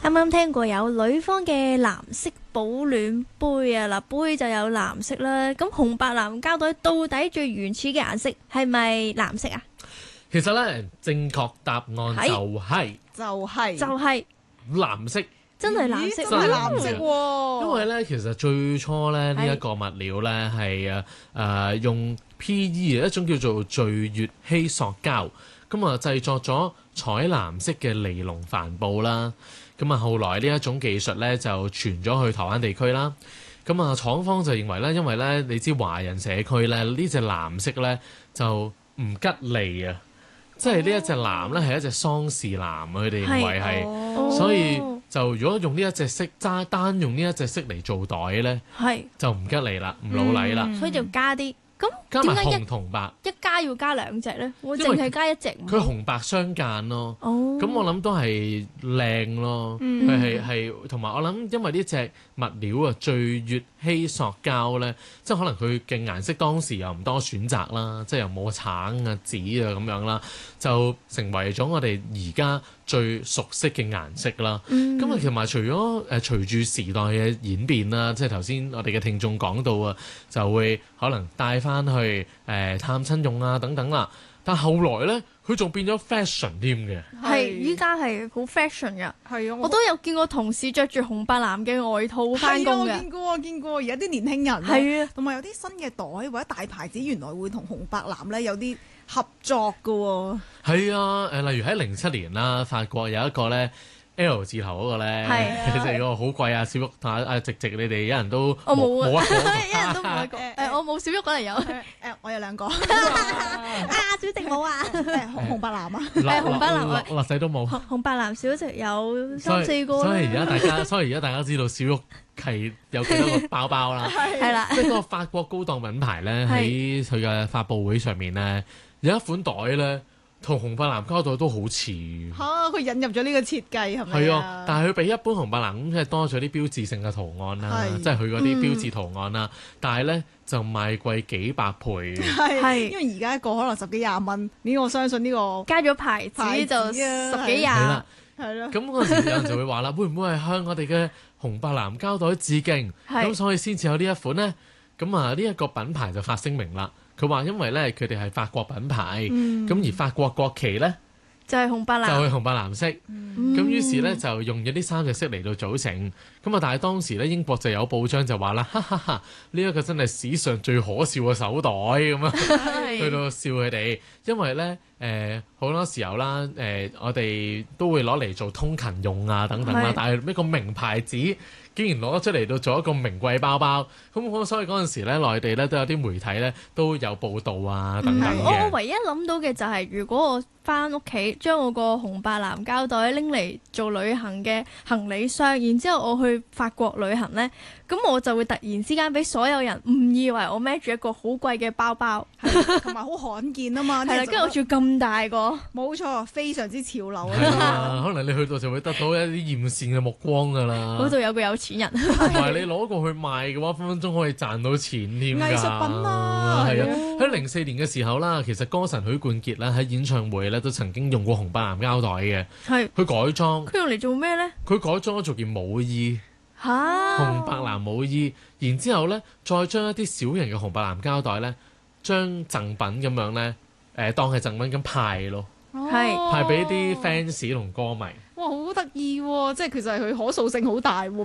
啱啱聽過有女方嘅藍色保暖杯啊，嗱杯就有藍色啦。咁紅白藍膠袋到底最原始嘅顏色係咪藍色啊？ 其實咧，正確答案就係藍色。 真係藍色， 真係藍色喎。 因為咧，其實最初咧呢一個物料咧係用 PE 一種叫做聚乙烯塑膠，咁啊製作咗彩藍色嘅尼龍帆布啦。咁啊後來呢一種技術咧就傳咗去台灣地區啦。咁啊廠方就認為咧，因為咧你知華人社區咧呢隻藍色咧就唔吉利啊，即係呢一隻藍咧係一隻喪事藍啊，佢哋認為係，所以就如果用呢一隻色單用呢一隻色嚟做袋咧，就唔吉利啦，唔老禮啦， 所以就加啲。咁加埋紅同白， 一加要加兩隻咧？我淨係加一隻。 佢紅白相間咯。咁我諗都係靚咯。佢係同埋我諗，因為呢隻物料啊，聚乙烯塑膠咧，即係可能佢嘅顏色當時又唔多選擇啦，即係又冇橙啊、紫啊咁樣啦，就成為咗我哋而家最熟悉嘅顏色啦。咁啊，同埋除咗隨住時代嘅演變啦，即係頭先我哋嘅聽眾講到啊，就會可能帶翻去探親用啊等等啦。但後來咧，佢仲變咗 fashion 添嘅。 係，依家係好 fashion 㗎。 係啊， 我都有見過同事着住紅白藍嘅外套翻工嘅。 我見過，而家啲年輕人係啊， 同埋有啲新嘅袋或者大牌子，原來會同紅白藍咧有啲合作㗎喎。 係啊，例如喺07年啦，法國有一個咧 L 字頭嗰個咧，其實個好貴啊！小玉同阿直直，你哋一人都冇一個， 一人都冇一個。我冇小玉嗰嚟有， 我有兩個。 小直冇啊， 紅白藍啊， 紅白藍樂仔都冇。 紅白藍小直有3-4個。 所以而家大家知道小玉係有幾多個包包啦。 係啦， 即係個法國高檔品牌咧，喺佢嘅發佈會上面咧，有一款袋咧，同紅白藍膠袋都好似嚇，佢引入咗呢個設計係咪？ 係啊，但係佢比一般紅白藍咁，即係多咗啲標誌性嘅圖案啦，即係佢嗰啲標誌圖案啦。但係咧就賣貴幾百倍。 係，因為而家一個可能10幾20蚊，呢我相信呢個加咗牌子就10幾20。 係咯。 咁嗰陣時有人就會話啦，會唔會係向我哋嘅紅白藍膠袋致敬？咁所以先至有呢一款呢。咁啊呢一個品牌就發聲明啦。佢話因為咧佢哋係法國品牌，咁而法國國旗咧就係紅白藍， 就係紅白藍色。咁於是咧就用咗呢3隻色嚟到組成。咁啊，但係當時咧英國就有報章就話啦，哈哈哈！呢一個真係史上最可笑嘅手袋咁啊，去到笑佢哋，因為咧好多時候啦，我哋都會攞嚟做通勤用啊等等啦，但係呢個名牌子竟然攞出嚟到做一個名貴包包，咁所以嗰陣時咧，內地咧都有啲媒體咧都有報導啊等等嘅。 我唯一諗到嘅就係，如果我翻屋企將我個紅白藍膠袋拎嚟做旅行嘅行李箱，然之後我去法國旅行呢，咁我就會突然之間俾所有人誤以為我孭住一個好貴嘅包包， 同埋好罕見啊嘛。 係啦，跟住我仲要咁大個， 冇錯，非常之潮流啊！可能你去到就會得到一啲豔羨嘅目光㗎啦。 嗰度有個有錢人， 同埋你攞過去賣嘅話，分分鐘可以賺到錢添㗎。 藝術品啊， 係啊！喺04年嘅時候啦，其實歌神許冠傑咧喺演唱會咧都曾經用過紅白藍膠袋嘅，佢改裝。 佢用嚟做咩咧？ 佢改裝咗做件舞衣，紅白藍舞衣，然之後咧再將一啲小型嘅紅白藍膠袋咧，將贈品咁樣咧，當係贈品咁派咯，派俾啲 fans 同歌迷。 哇，好得意喎！即係其實佢可塑性好大喎。